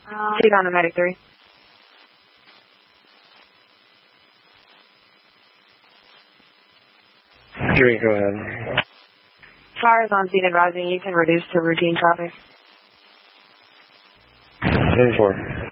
Take on the medic 3. 3, go ahead. Fire is on scene advising you can reduce to routine traffic. 10-4.